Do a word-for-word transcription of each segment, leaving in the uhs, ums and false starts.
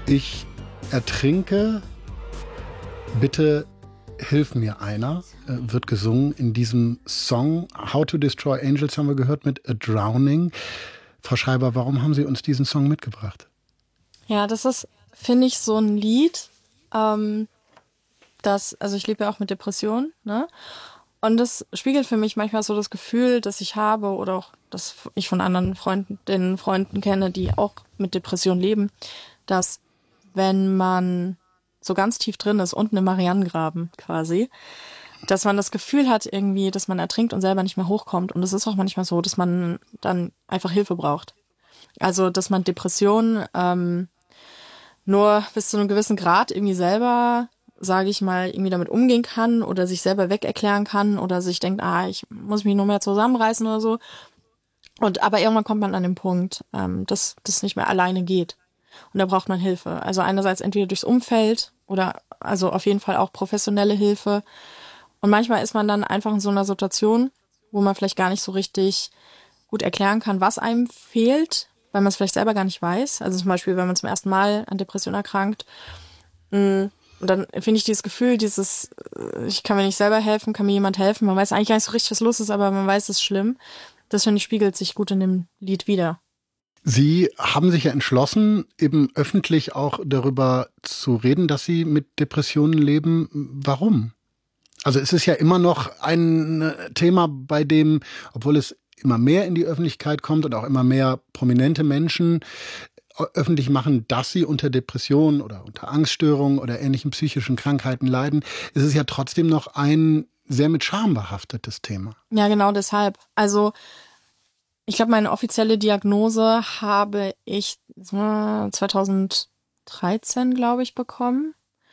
Ich ertrinke, bitte hilf mir einer, wird gesungen in diesem Song. How to Destroy Angels haben wir gehört mit A Drowning. Frau Schreiber, warum haben Sie uns diesen Song mitgebracht? Ja, das ist, finde ich, so ein Lied, ähm, das, also ich lebe ja auch mit Depressionen, ne? Und das spiegelt für mich manchmal so das Gefühl, das ich habe oder auch, das ich von anderen Freunden, den Freunden kenne, die auch mit Depressionen leben, dass wenn man so ganz tief drin ist, unten im Marianengraben quasi, dass man das Gefühl hat irgendwie, dass man ertrinkt und selber nicht mehr hochkommt. Und es ist auch manchmal so, dass man dann einfach Hilfe braucht. Also, dass man Depressionen ähm, nur bis zu einem gewissen Grad irgendwie selber, sage ich mal, irgendwie damit umgehen kann oder sich selber wegerklären kann oder sich denkt, ah, ich muss mich nur mehr zusammenreißen oder so. Und aber irgendwann kommt man an den Punkt, ähm, dass das nicht mehr alleine geht. Und da braucht man Hilfe. Also einerseits entweder durchs Umfeld oder also auf jeden Fall auch professionelle Hilfe. Und manchmal ist man dann einfach in so einer Situation, wo man vielleicht gar nicht so richtig gut erklären kann, was einem fehlt, weil man es vielleicht selber gar nicht weiß. Also zum Beispiel, wenn man zum ersten Mal an Depression erkrankt. Und dann finde ich dieses Gefühl, dieses, ich kann mir nicht selber helfen, kann mir jemand helfen. Man weiß eigentlich gar nicht so richtig, was los ist, aber man weiß, es ist schlimm. Das, finde ich, spiegelt sich gut in dem Lied wider. Sie haben sich ja entschlossen, eben öffentlich auch darüber zu reden, dass Sie mit Depressionen leben. Warum? Also es ist ja immer noch ein Thema, bei dem, obwohl es immer mehr in die Öffentlichkeit kommt und auch immer mehr prominente Menschen öffentlich machen, dass sie unter Depressionen oder unter Angststörungen oder ähnlichen psychischen Krankheiten leiden, ist es ja trotzdem noch ein sehr mit Scham behaftetes Thema. Ja, genau deshalb. Also ich glaube, meine offizielle Diagnose habe ich zweitausenddreizehn, glaube ich, bekommen.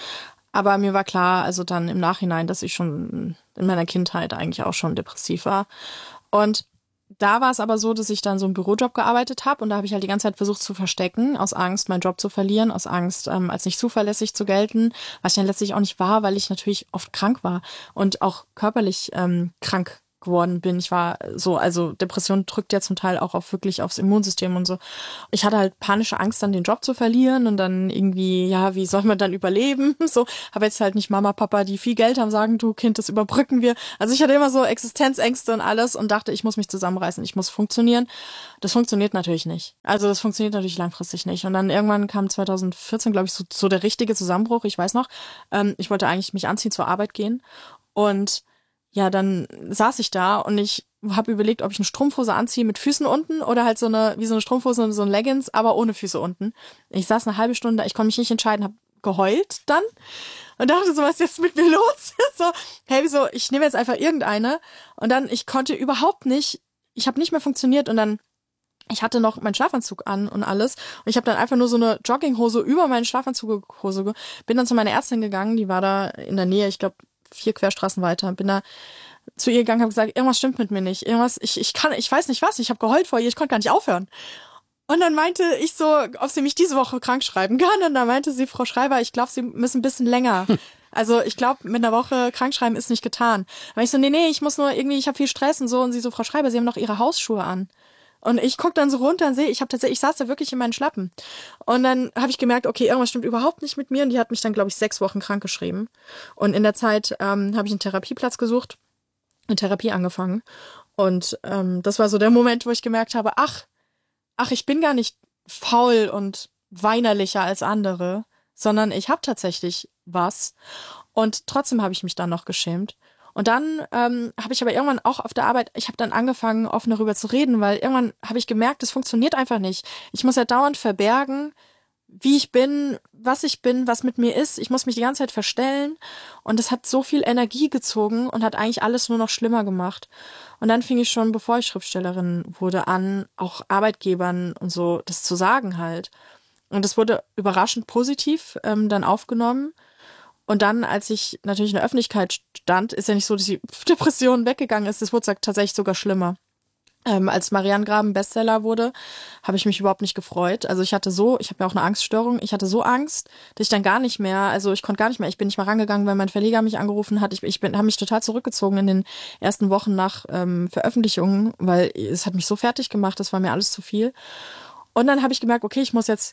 Aber mir war klar, also dann im Nachhinein, dass ich schon in meiner Kindheit eigentlich auch schon depressiv war. Und da war es aber so, dass ich dann so einen Bürojob gearbeitet habe und da habe ich halt die ganze Zeit versucht zu verstecken, aus Angst, meinen Job zu verlieren, aus Angst, ähm, als nicht zuverlässig zu gelten, was ich dann letztlich auch nicht war, weil ich natürlich oft krank war und auch körperlich ähm, krank geworden bin. Ich war so, also Depression drückt ja zum Teil auch auf wirklich aufs Immunsystem und so. Ich hatte halt panische Angst, dann den Job zu verlieren und dann irgendwie, ja, wie soll man dann überleben? So, habe jetzt halt nicht Mama, Papa, die viel Geld haben, sagen, du Kind, das überbrücken wir. Also ich hatte immer so Existenzängste und alles und dachte, ich muss mich zusammenreißen, ich muss funktionieren. Das funktioniert natürlich nicht. Also das funktioniert natürlich langfristig nicht. Und dann irgendwann kam zweitausendvierzehn, glaube ich, so, so der richtige Zusammenbruch. Ich weiß noch, ähm, ich wollte eigentlich mich anziehen, zur Arbeit gehen und ja, dann saß ich da und ich habe überlegt, ob ich eine Strumpfhose anziehe mit Füßen unten oder halt so eine, wie so eine Strumpfhose und so ein Leggings, aber ohne Füße unten. Ich saß eine halbe Stunde da, ich konnte mich nicht entscheiden, habe geheult dann und dachte so, was ist jetzt mit mir los? So, hey, wieso, ich nehme jetzt einfach irgendeine und dann, ich konnte überhaupt nicht, ich habe nicht mehr funktioniert und dann, ich hatte noch meinen Schlafanzug an und alles und ich habe dann einfach nur so eine Jogginghose über meine Schlafanzughose, bin dann zu meiner Ärztin gegangen, die war da in der Nähe, ich glaube, vier Querstraßen weiter, bin da zu ihr gegangen, habe gesagt, irgendwas stimmt mit mir nicht, irgendwas, ich ich kann, ich weiß nicht was, ich habe geheult vor ihr, ich konnte gar nicht aufhören. Und dann meinte ich so, ob sie mich diese Woche krank schreiben kann, und dann meinte sie, Frau Schreiber, ich glaube, Sie müssen ein bisschen länger. Also ich glaube, mit einer Woche krankschreiben ist nicht getan. Aber ich so, nee, nee, ich muss nur irgendwie, ich habe viel Stress und so, und sie so, Frau Schreiber, Sie haben noch Ihre Hausschuhe an. Und ich guck dann so runter und sehe, ich habe tatsächlich, ich saß da wirklich in meinen Schlappen. Und dann habe ich gemerkt, okay, irgendwas stimmt überhaupt nicht mit mir. Und die hat mich dann, glaube ich, sechs Wochen krank geschrieben. Und in der Zeit ähm, habe ich einen Therapieplatz gesucht, eine Therapie angefangen. Und ähm, das war so der Moment, wo ich gemerkt habe, ach, ach, ich bin gar nicht faul und weinerlicher als andere, sondern ich habe tatsächlich was. Und trotzdem habe ich mich dann noch geschämt. Und dann ähm, habe ich aber irgendwann auch auf der Arbeit, ich habe dann angefangen, offen darüber zu reden, weil irgendwann habe ich gemerkt, das funktioniert einfach nicht. Ich muss ja dauernd verbergen, wie ich bin, was ich bin, was mit mir ist. Ich muss mich die ganze Zeit verstellen. Und das hat so viel Energie gezogen und hat eigentlich alles nur noch schlimmer gemacht. Und dann fing ich schon, bevor ich Schriftstellerin wurde, an, auch Arbeitgebern und so das zu sagen halt. Und das wurde überraschend positiv ähm, dann aufgenommen. Und dann, als ich natürlich in der Öffentlichkeit stand, ist ja nicht so, dass die Depression weggegangen ist. Das wurde tatsächlich sogar schlimmer. Ähm, als Marianengraben Bestseller wurde, habe ich mich überhaupt nicht gefreut. Also ich hatte so, ich habe ja auch eine Angststörung, ich hatte so Angst, dass ich dann gar nicht mehr, also ich konnte gar nicht mehr, ich bin nicht mal rangegangen, weil mein Verleger mich angerufen hat. Ich, ich bin, habe mich total zurückgezogen in den ersten Wochen nach ähm, Veröffentlichung, weil es hat mich so fertig gemacht, das war mir alles zu viel. Und dann habe ich gemerkt, okay, ich muss jetzt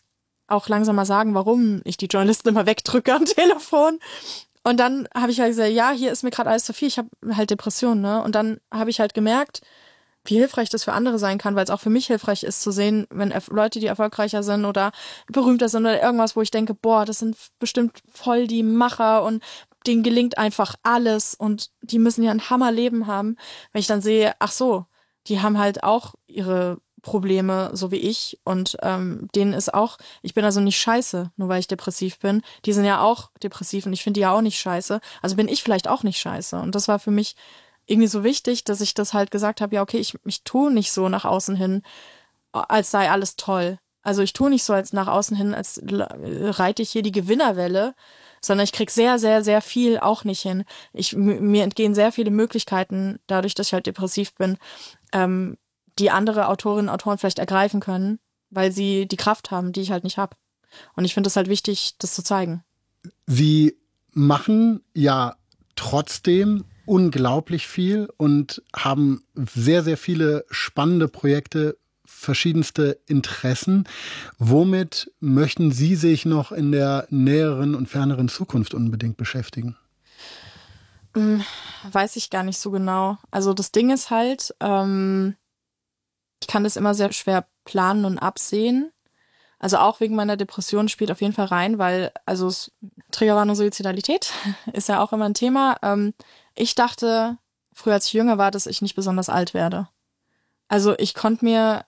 auch langsam mal sagen, warum ich die Journalisten immer wegdrücke am Telefon. Und dann habe ich halt gesagt, ja, hier ist mir gerade alles zu viel, ich habe halt Depressionen, ne? Und dann habe ich halt gemerkt, wie hilfreich das für andere sein kann, weil es auch für mich hilfreich ist zu sehen, wenn Erf- Leute, die erfolgreicher sind oder berühmter sind oder irgendwas, wo ich denke, boah, das sind bestimmt voll die Macher und denen gelingt einfach alles und die müssen ja ein Hammerleben haben. Wenn ich dann sehe, ach so, die haben halt auch ihre Probleme, so wie ich und ähm, denen ist auch, ich bin also nicht scheiße, nur weil ich depressiv bin. Die sind ja auch depressiv und ich finde die ja auch nicht scheiße. Also bin ich vielleicht auch nicht scheiße. Und das war für mich irgendwie so wichtig, dass ich das halt gesagt habe, ja okay, ich, ich tue nicht so nach außen hin, als sei alles toll. Also ich tue nicht so als nach außen hin, als reite ich hier die Gewinnerwelle, sondern ich krieg sehr, sehr, sehr viel auch nicht hin. Ich, m- mir entgehen sehr viele Möglichkeiten, dadurch, dass ich halt depressiv bin, ähm, die andere Autorinnen und Autoren vielleicht ergreifen können, weil sie die Kraft haben, die ich halt nicht habe. Und ich finde es halt wichtig, das zu zeigen. Sie machen ja trotzdem unglaublich viel und haben sehr, sehr viele spannende Projekte, verschiedenste Interessen. Womit möchten Sie sich noch in der näheren und ferneren Zukunft unbedingt beschäftigen? Hm, weiß ich gar nicht so genau. Also das Ding ist halt, ähm, ich kann das immer sehr schwer planen und absehen. Also auch wegen meiner Depression spielt auf jeden Fall rein, weil, also es- Triggerwarnung Suizidalität ist ja auch immer ein Thema. Ähm, ich dachte, früher als ich jünger war, dass ich nicht besonders alt werde. Also ich konnte mir,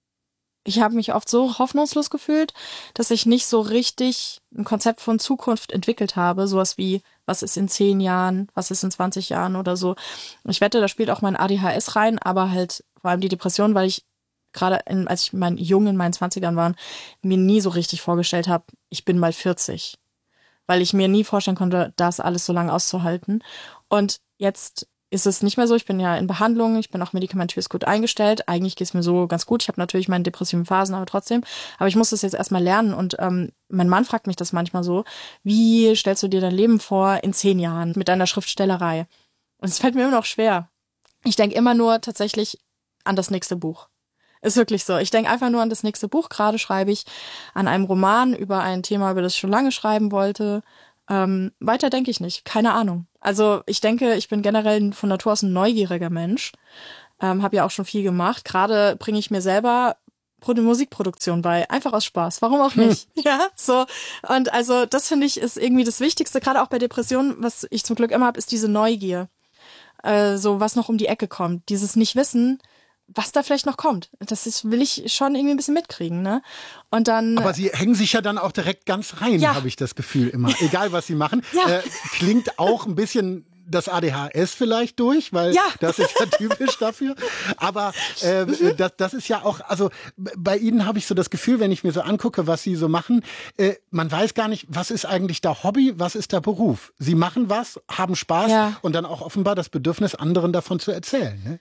ich habe mich oft so hoffnungslos gefühlt, dass ich nicht so richtig ein Konzept von Zukunft entwickelt habe. Sowas wie, was ist in zehn Jahren, was ist in zwanzig Jahren oder so. Ich wette, da spielt auch mein A D H S rein, aber halt vor allem die Depression, weil ich gerade in, als ich mein jung in meinen Zwanzigern war, mir nie so richtig vorgestellt habe, ich bin mal vierzig. Weil ich mir nie vorstellen konnte, das alles so lange auszuhalten. Und jetzt ist es nicht mehr so. Ich bin ja in Behandlung, ich bin auch medikamentös gut eingestellt. Eigentlich geht es mir so ganz gut. Ich habe natürlich meine depressiven Phasen, aber trotzdem. Aber ich muss das jetzt erstmal lernen. Und ähm, mein Mann fragt mich das manchmal so, wie stellst du dir dein Leben vor in zehn Jahren mit deiner Schriftstellerei? Und es fällt mir immer noch schwer. Ich denke immer nur tatsächlich an das nächste Buch. Ist wirklich so. Ich denke einfach nur an das nächste Buch. Gerade schreibe ich an einem Roman über ein Thema, über das ich schon lange schreiben wollte. Ähm, weiter denke ich nicht. Keine Ahnung. Also ich denke, ich bin generell von Natur aus ein neugieriger Mensch. Ähm, habe ja auch schon viel gemacht. Gerade bringe ich mir selber Pro- Musikproduktion bei. Einfach aus Spaß. Warum auch nicht? Hm. Ja, so. Und also das finde ich ist irgendwie das Wichtigste. Gerade auch bei Depressionen, was ich zum Glück immer habe, ist diese Neugier. Äh, so was noch um die Ecke kommt. Dieses Nicht-Wissen, was da vielleicht noch kommt. Das ist, will ich schon irgendwie ein bisschen mitkriegen, ne? Und dann. Aber Sie hängen sich ja dann auch direkt ganz rein, Ja. habe ich das Gefühl immer. Egal, was Sie machen. Ja. Äh, klingt auch ein bisschen das A D H S vielleicht durch, weil Ja. das ist ja typisch dafür. Aber äh, mhm. das, das ist ja auch, also bei Ihnen habe ich so das Gefühl, wenn ich mir so angucke, was Sie so machen, äh, man weiß gar nicht, was ist eigentlich der Hobby, was ist der Beruf. Sie machen was, haben Spaß Ja. und dann auch offenbar das Bedürfnis, anderen davon zu erzählen, ne?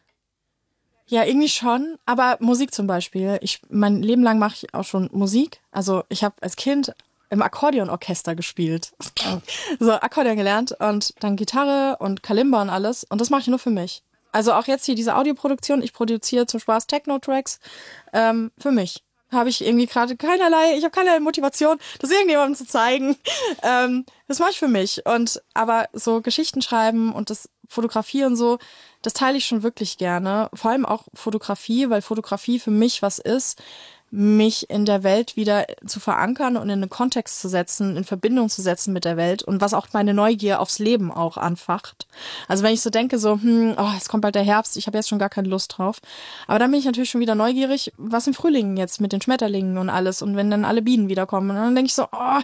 Ja, irgendwie schon, aber Musik zum Beispiel. Ich, mein Leben lang mache ich auch schon Musik. Also ich habe als Kind im Akkordeonorchester gespielt. So, Akkordeon gelernt und dann Gitarre und Kalimba und alles. Und das mache ich nur für mich. Also auch jetzt hier diese Audioproduktion. Ich produziere zum Spaß Techno-Tracks ähm, für mich. Habe ich irgendwie gerade keinerlei, ich habe keinerlei Motivation, das irgendjemandem zu zeigen. Ähm, das mache ich für mich. Und aber so Geschichten schreiben und das Fotografieren so, das teile ich schon wirklich gerne. Vor allem auch Fotografie, weil Fotografie für mich was ist, mich in der Welt wieder zu verankern und in einen Kontext zu setzen, in Verbindung zu setzen mit der Welt und was auch meine Neugier aufs Leben auch anfacht. Also wenn ich so denke, so, hm, oh, jetzt kommt bald der Herbst, ich habe jetzt schon gar keine Lust drauf. Aber dann bin ich natürlich schon wieder neugierig, was im Frühling jetzt mit den Schmetterlingen und alles und wenn dann alle Bienen wiederkommen. Und dann denke ich so, oh,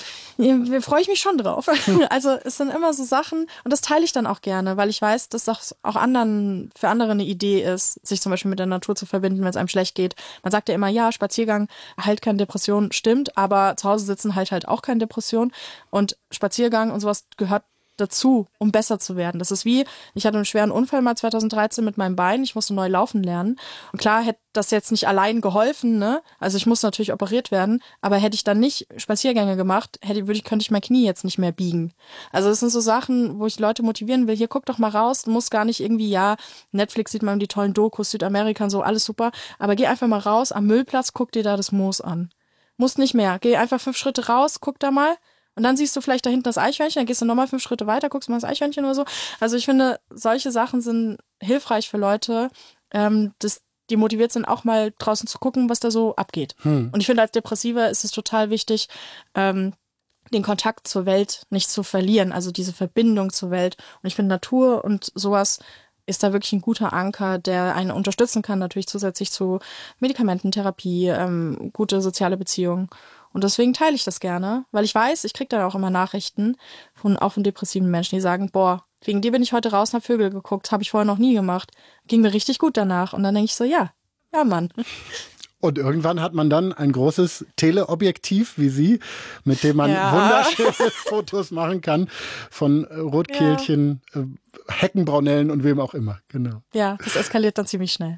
ja, freue ich mich schon drauf. Also es sind immer so Sachen und das teile ich dann auch gerne, weil ich weiß, dass das auch anderen für andere eine Idee ist, sich zum Beispiel mit der Natur zu verbinden, wenn es einem schlecht geht. Man sagt ja immer, ja, Spaziergang heilt keine Depression, stimmt, aber zu Hause sitzen heilt halt auch keine Depression und Spaziergang und sowas gehört dazu, um besser zu werden. Das ist wie, ich hatte einen schweren Unfall mal zweitausenddreizehn mit meinem Bein, ich musste neu laufen lernen. Und klar hätte das jetzt nicht allein geholfen, ne? Also ich musste natürlich operiert werden, aber hätte ich dann nicht Spaziergänge gemacht, hätte, würde ich, könnte ich mein Knie jetzt nicht mehr biegen. Also das sind so Sachen, wo ich Leute motivieren will, hier guck doch mal raus, du musst gar nicht irgendwie, ja, Netflix sieht man die tollen Dokus, Südamerika und so, alles super, aber geh einfach mal raus am Müllplatz, guck dir da das Moos an. Musst nicht mehr. Geh einfach fünf Schritte raus, guck da mal. Und dann siehst du vielleicht da hinten das Eichhörnchen, dann gehst du nochmal fünf Schritte weiter, guckst mal das Eichhörnchen oder so. Also ich finde, solche Sachen sind hilfreich für Leute, ähm, dass die motiviert sind, auch mal draußen zu gucken, was da so abgeht. Hm. Und ich finde, als Depressiver ist es total wichtig, ähm, den Kontakt zur Welt nicht zu verlieren, also diese Verbindung zur Welt. Und ich finde, Natur und sowas ist da wirklich ein guter Anker, der einen unterstützen kann, natürlich zusätzlich zu Medikamententherapie, ähm, gute soziale Beziehungen. Und deswegen teile ich das gerne, weil ich weiß, ich kriege dann auch immer Nachrichten von auch von depressiven Menschen, die sagen, boah, wegen dir bin ich heute raus und hab Vögel geguckt, habe ich vorher noch nie gemacht. Ging mir richtig gut danach. Und dann denke ich so, ja, ja Mann. Und irgendwann hat man dann ein großes Teleobjektiv wie Sie, mit dem man ja. wunderschöne Fotos machen kann von Rotkehlchen, ja. Heckenbraunellen und wem auch immer. Genau. Ja, das eskaliert dann ziemlich schnell.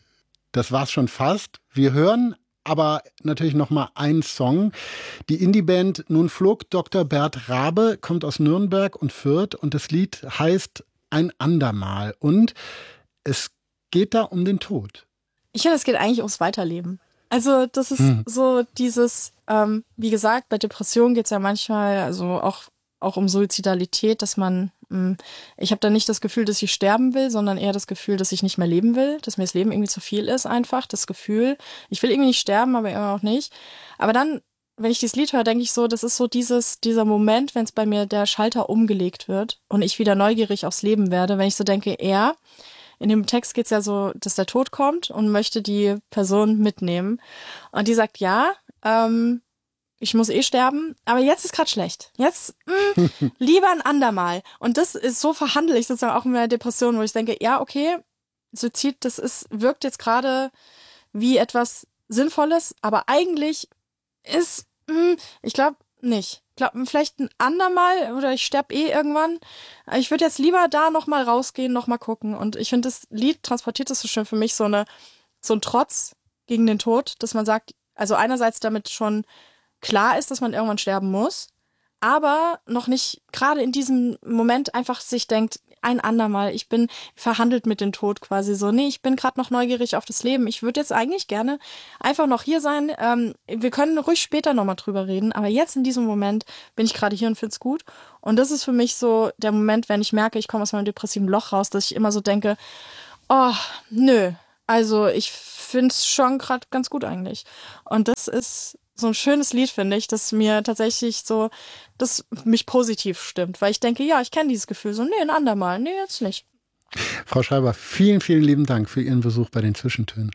Das war's schon fast. Wir hören aber natürlich noch mal einen Song. Die Indie-Band Nun flog Doktor Bert Rabe, kommt aus Nürnberg und Fürth und das Lied heißt Ein andermal. Und es geht da um den Tod. Ich finde, es geht eigentlich ums Weiterleben. Also das ist hm. so dieses, ähm, wie gesagt, bei Depressionen geht es ja manchmal also auch, auch um Suizidalität, dass man, mh, ich habe da nicht das Gefühl, dass ich sterben will, sondern eher das Gefühl, dass ich nicht mehr leben will, dass mir das Leben irgendwie zu viel ist einfach, das Gefühl, ich will irgendwie nicht sterben, aber immer auch nicht. Aber dann, wenn ich dieses Lied höre, denke ich so, das ist so dieses, dieser Moment, wenn es bei mir der Schalter umgelegt wird und ich wieder neugierig aufs Leben werde, wenn ich so denke, er in dem Text geht es ja so, dass der Tod kommt und möchte die Person mitnehmen. Und die sagt, ja, ähm, ich muss eh sterben, aber jetzt ist gerade schlecht. Jetzt mh, lieber ein andermal. Und das ist so verhandle ich sozusagen auch in meiner Depression, wo ich denke, ja, okay, Suizid, das ist, wirkt jetzt gerade wie etwas Sinnvolles, aber eigentlich ist, mh, ich glaube nicht. Ich glaube, vielleicht ein andermal oder ich sterbe eh irgendwann. Ich würde jetzt lieber da nochmal rausgehen, nochmal gucken. Und ich finde, das Lied transportiert das so schön für mich, so eine so ein Trotz gegen den Tod, dass man sagt, also einerseits damit schon klar ist, dass man irgendwann sterben muss, aber noch nicht gerade in diesem Moment einfach sich denkt, ein andermal, ich bin verhandelt mit dem Tod quasi so, nee, ich bin gerade noch neugierig auf das Leben. Ich würde jetzt eigentlich gerne einfach noch hier sein. Ähm, wir können ruhig später nochmal drüber reden, aber jetzt in diesem Moment bin ich gerade hier und find's gut. Und das ist für mich so der Moment, wenn ich merke, ich komme aus meinem depressiven Loch raus, dass ich immer so denke, oh, nö, also ich find's schon gerade ganz gut eigentlich. Und das ist so ein schönes Lied, finde ich, das mir tatsächlich so, das mich positiv stimmt, weil ich denke, ja, ich kenne dieses Gefühl so, nee, ein andermal, nee, jetzt nicht. Frau Schreiber, vielen, vielen lieben Dank für Ihren Besuch bei den Zwischentönen.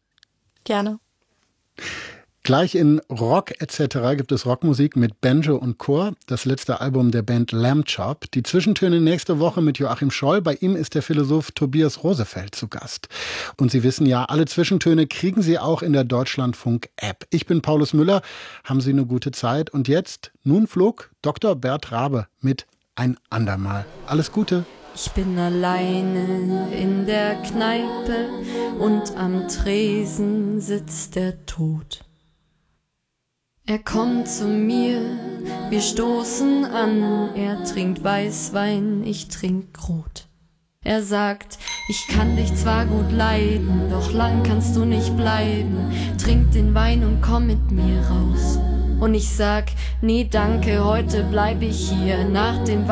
Gerne. Gleich in Rock et cetera gibt es Rockmusik mit Banjo und Chor, das letzte Album der Band Lamb Chop. Die Zwischentöne nächste Woche mit Joachim Scholl. Bei ihm ist der Philosoph Tobias Rosefeld zu Gast. Und Sie wissen ja, alle Zwischentöne kriegen Sie auch in der Deutschlandfunk-App. Ich bin Paulus Müller. Haben Sie eine gute Zeit. Und jetzt, nun flog Doktor Bert Rabe mit Ein andermal. Alles Gute. Ich bin alleine in der Kneipe und am Tresen sitzt der Tod. Er kommt zu mir, wir stoßen an, er trinkt Weißwein, ich trink Rot. Er sagt, ich kann dich zwar gut leiden, doch lang kannst du nicht bleiben, trink den Wein und komm mit mir raus. Und ich sag, nee danke, heute bleib ich hier, nach dem